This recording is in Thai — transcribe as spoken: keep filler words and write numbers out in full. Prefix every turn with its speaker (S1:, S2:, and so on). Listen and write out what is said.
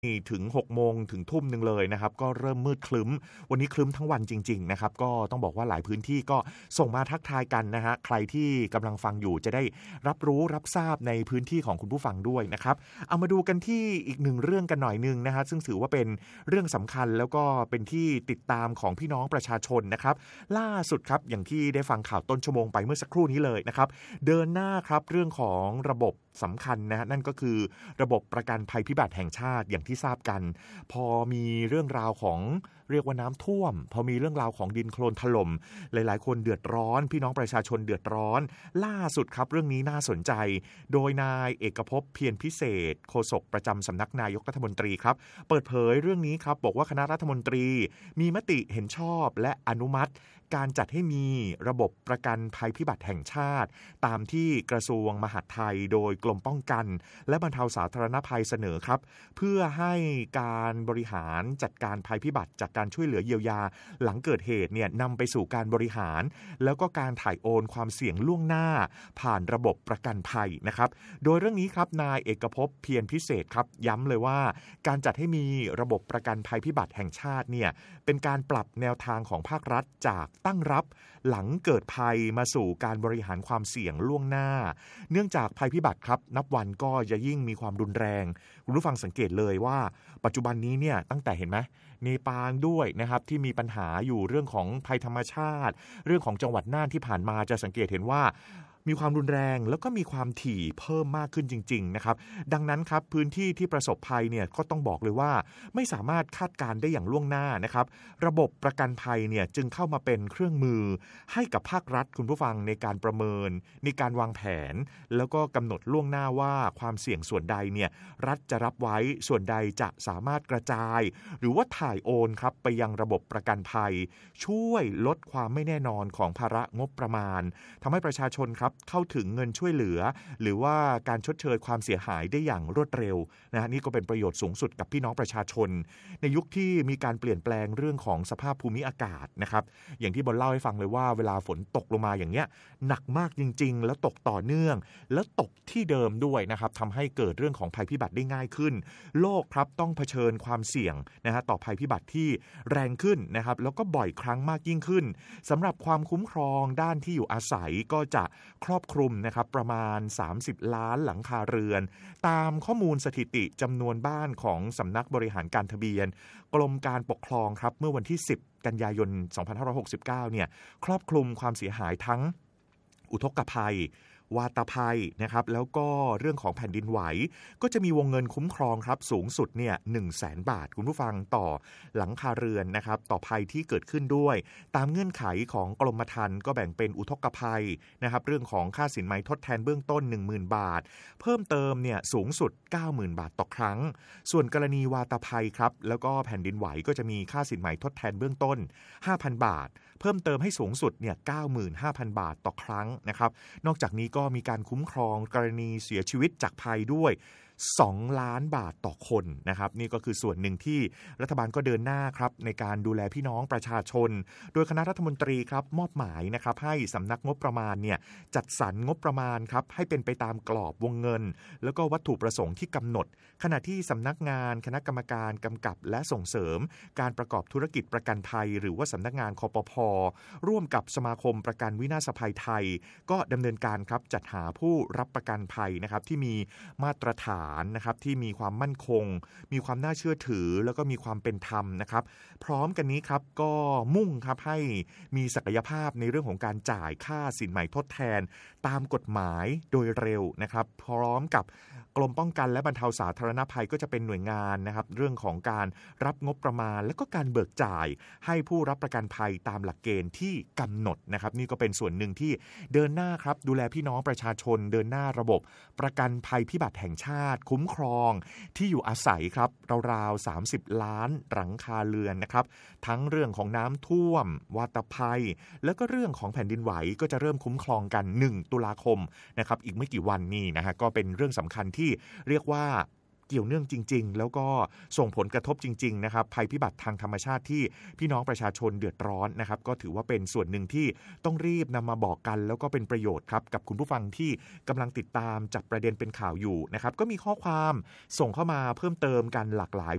S1: ถึง หกโมง ถึงทุ่มหนึ่งเลยนะครับก็เริ่มมืดครึ้มวันนี้ครึ้มทั้งวันจริงๆนะครับก็ต้องบอกว่าหลายพื้นที่ก็ส่งมาทักทายกันนะฮะใครที่กำลังฟังอยู่จะได้รับรู้รับทราบในพื้นที่ของคุณผู้ฟังด้วยนะครับเอามาดูกันที่อีกหนึ่งเรื่องกันหน่อยนึงนะฮะซึ่งถือว่าเป็นเรื่องสำคัญแล้วก็เป็นที่ติดตามของพี่น้องประชาชนนะครับล่าสุดครับอย่างที่ได้ฟังข่าวต้นชั่วโมงไปเมื่อสักครู่นี้เลยนะครับเดินหน้าครับเรื่องของระบบสำคัญนะฮะนั่นก็คือระบบประกันภัยพิบัติแห่งชาติอย่างที่ทราบกันพอมีเรื่องราวของเรียกว่าน้ำท่วมพอมีเรื่องราวของดินโคลนถล่มหลายๆคนเดือดร้อนพี่น้องประชาชนเดือดร้อนล่าสุดครับเรื่องนี้น่าสนใจโดยนายเอกภพเพียรพิเศษโฆษกประจำสำนักนายกรัฐมนตรีครับเปิดเผยเรื่องนี้ครับบอกว่าคณะรัฐมนตรีมีมติเห็นชอบและอนุมัติการจัดให้มีระบบประกันภัยพิบัติแห่งชาติตามที่กระทรวงมหาดไทยโดยกรมป้องกันและบรรเทาสาธารณภัยเสนอครับเพื่อให้การบริหารจัดการภัยพิบัติจากการช่วยเหลือเยียวยาหลังเกิดเหตุเนี่ยนำไปสู่การบริหารแล้วก็การถ่ายโอนความเสี่ยงล่วงหน้าผ่านระบบประกันภัยนะครับโดยเรื่องนี้ครับนายเอกภพเพียรพิเศษครับย้ำเลยว่าการจัดให้มีระบบประกันภัยพิบัติแห่งชาติเนี่ยเป็นการปรับแนวทางของภาครัฐจากตั้งรับหลังเกิดภัยมาสู่การบริหารความเสี่ยงล่วงหน้าเนื่องจากภัยพิบัติครับนับวันก็จะยิ่งมีความรุนแรงคุณผู้ฟังสังเกตเลยว่าปัจจุบันนี้เนี่ยตั้งแต่เห็นไหมเนปาลด้วยนะครับที่มีปัญหาอยู่เรื่องของภัยธรรมชาติเรื่องของจังหวัดน่านที่ผ่านมาจะสังเกตเห็นว่ามีความรุนแรงแล้วก็มีความถี่เพิ่มมากขึ้นจริงๆนะครับดังนั้นครับพื้นที่ที่ประสบภัยเนี่ยก็ต้องบอกเลยว่าไม่สามารถคาดการได้อย่างล่วงหน้านะครับระบบประกันภัยเนี่ยจึงเข้ามาเป็นเครื่องมือให้กับภาครัฐคุณผู้ฟังในการประเมินในการวางแผนแล้วก็กำหนดล่วงหน้าว่าความเสี่ยงส่วนใดเนี่ยรัฐจะรับไว้ส่วนใดจะสามารถกระจายหรือว่าถ่ายโอนครับไปยังระบบประกันภัยช่วยลดความไม่แน่นอนของภาระงบประมาณทำให้ประชาชนครับเข้าถึงเงินช่วยเหลือหรือว่าการชดเชยความเสียหายได้อย่างรวดเร็วนะนี่ก็เป็นประโยชน์สูงสุดกับพี่น้องประชาชนในยุคที่มีการเปลี่ยนแปลงเรื่องของสภาพภูมิอากาศนะครับอย่างที่บอลเล่าให้ฟังเลยว่าเวลาฝนตกลงมาอย่างเงี้ยหนักมากจริงๆแล้วตกต่อเนื่องแล้วตกที่เดิมด้วยนะครับทำให้เกิดเรื่องของภัยพิบัติได้ง่ายขึ้นโลกครับต้องเผชิญความเสี่ยงนะฮะต่อภัยพิบัติที่แรงขึ้นนะครับแล้วก็บ่อยครั้งมากยิ่งขึ้นสำหรับความคุ้มครองด้านที่อยู่อาศัยก็จะครอบคลุมนะครับประมาณสามสิบล้านหลังคาเรือนตามข้อมูลสถิติจำนวนบ้านของสำนักบริหารการทะเบียนกรมการปกครองครับเมื่อวันที่สิบกันยายนสองพันห้าร้อยหกสิบเก้าเนี่ยครอบคลุมความเสียหายทั้งอุทกภัยวาตภัยนะครับแล้วก็เรื่องของแผ่นดินไหวก็จะมีวงเงินคุ้มครองครับสูงสุดเนี่ยหนึ่งแสนบาทคุณผู้ฟังต่อหลังคาเรือนนะครับต่อภัยที่เกิดขึ้นด้วยตามเงื่อนไขของกรมธรรม์ก็แบ่งเป็นอุทกภัยนะครับเรื่องของค่าสินไหมทดแทนเบื้องต้น หนึ่งหมื่น บาทเพิ่มเติมเนี่ยสูงสุด เก้าหมื่น บาทต่อครั้งส่วนกรณีวาตภัยครับแล้วก็แผ่นดินไหวก็จะมีค่าสินไหมทดแทนเบื้องต้น ห้าพัน บาทเพิ่มเติมให้สูงสุดเนี่ย เก้าหมื่นห้าพัน บาทต่อครั้งนะครับนอกจากนี้ก็มีการคุ้มครองกรณีเสียชีวิตจากภัยด้วยสองล้านบาทต่อคนนะครับนี่ก็คือส่วนหนึ่งที่รัฐบาลก็เดินหน้าครับในการดูแลพี่น้องประชาชนโดยคณะรัฐมนตรีครับมอบหมายนะครับให้สำนักงบประมาณเนี่ยจัดสรรงบประมาณครับให้เป็นไปตามกรอบวงเงินแล้วก็วัตถุประสงค์ที่กำหนดขณะที่สำนักงานคณะกรรมการกำกับและส่งเสริมการประกอบธุรกิจประกันภัยหรือว่าสำนักงานคปภ.ร่วมกับสมาคมประกันวินาศภัยไทยก็ดำเนินการครับจัดหาผู้รับประกันภัยนะครับที่มีมาตรฐานนะครับที่มีความมั่นคงมีความน่าเชื่อถือแล้วก็มีความเป็นธรรมนะครับพร้อมกันนี้ครับก็มุ่งครับให้มีศักยภาพในเรื่องของการจ่ายค่าสินไหมทดแทนตามกฎหมายโดยเร็วนะครับพร้อมกับกรมป้องกันและบรรเทาสาธารณภัยก็จะเป็นหน่วยงานนะครับเรื่องของการรับงบประมาณและก็การเบิกจ่ายให้ผู้รับประกันภัยตามหลักเกณฑ์ที่กำหนดนะครับนี่ก็เป็นส่วนหนึ่งที่เดินหน้าครับดูแลพี่น้องประชาชนเดินหน้าระบบประกันภัยพิบัติแห่งชาติคุ้มครองที่อยู่อาศัยครับราวๆสามสิบล้านหลังคาเรือนนะครับทั้งเรื่องของน้ำท่วมวาตภัยแล้วก็เรื่องของแผ่นดินไหวก็จะเริ่มคุ้มครองกันหนึ่งตุลาคมนะครับอีกไม่กี่วันนี้นะฮะก็เป็นเรื่องสำคัญที่เรียกว่าเกี่ยวเนื่องจริงๆแล้วก็ส่งผลกระทบจริงๆนะครับภัยพิบัติทางธรรมชาติที่พี่น้องประชาชนเดือดร้อนนะครับก็ถือว่าเป็นส่วนหนึ่งที่ต้องรีบนำมาบอกกันแล้วก็เป็นประโยชน์ครับกับคุณผู้ฟังที่กำลังติดตามจับประเด็นเป็นข่าวอยู่นะครับก็มีข้อความส่งเข้ามาเพิ่มเติมกันหลากหลาย